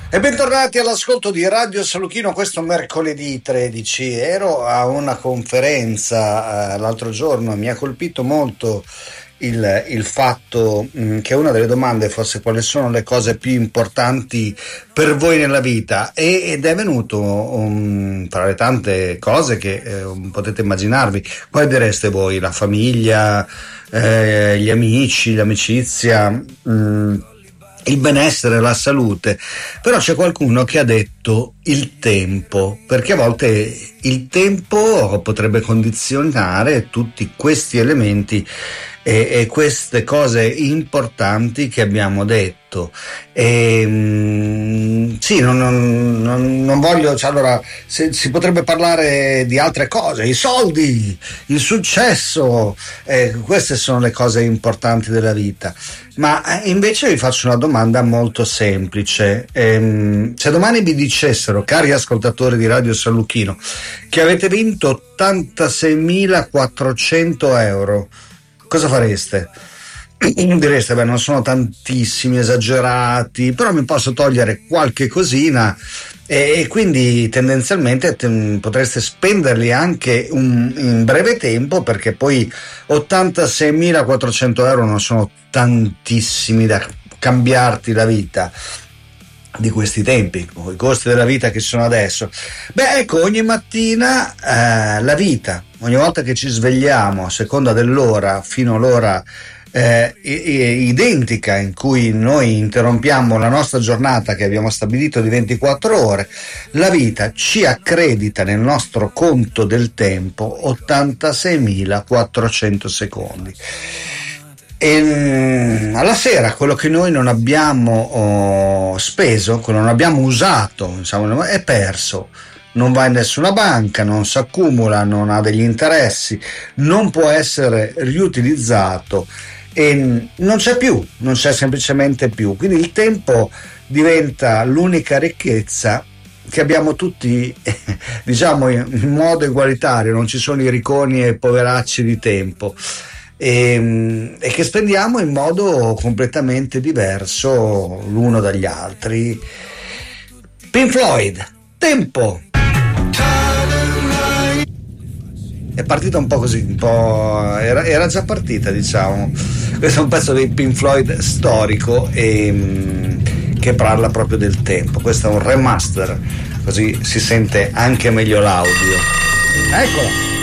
E bentornati all'ascolto di Radio San Luchino questo mercoledì 13. Ero a una conferenza l'altro giorno e mi ha colpito molto il fatto che una delle domande fosse quali sono le cose più importanti per voi nella vita, ed è venuto tra le tante cose che potete immaginarvi, quale direste voi? La famiglia, gli amici, l'amicizia, il benessere, la salute. Però c'è qualcuno che ha detto il tempo, perché a volte il tempo potrebbe condizionare tutti questi elementi e queste cose importanti che abbiamo detto. Sì, non voglio, cioè, allora si potrebbe parlare di altre cose, i soldi, il successo, queste sono le cose importanti della vita. Ma invece vi faccio una domanda molto semplice. Se domani vi dicessero, cari ascoltatori di Radio San Luchino, che avete vinto 86.400 euro, cosa fareste? Direste, beh, non sono tantissimi, esagerati, però mi posso togliere qualche cosina e quindi tendenzialmente potreste spenderli anche in breve tempo, perché poi 86.400 euro non sono tantissimi da cambiarti la vita di questi tempi, con i costi della vita che sono adesso. Beh, ecco, ogni mattina la vita, ogni volta che ci svegliamo, a seconda dell'ora, fino all'ora identica in cui noi interrompiamo la nostra giornata che abbiamo stabilito di 24 ore, la vita ci accredita nel nostro conto del tempo 86.400 secondi. E alla sera quello che noi non abbiamo speso, quello che non abbiamo usato, insomma, è perso. Non va in nessuna banca, non si accumula, non ha degli interessi, non può essere riutilizzato e non c'è più, non c'è semplicemente più. Quindi il tempo diventa l'unica ricchezza che abbiamo tutti, diciamo, in modo egualitario, non ci sono i ricconi e i poveracci di tempo. E che spendiamo in modo completamente diverso l'uno dagli altri. Pink Floyd, Tempo. È partita un po' così, un po' era già partita, diciamo. Questo è un pezzo dei Pink Floyd storico che parla proprio del tempo. Questo è un remaster, così si sente anche meglio l'audio. Eccola.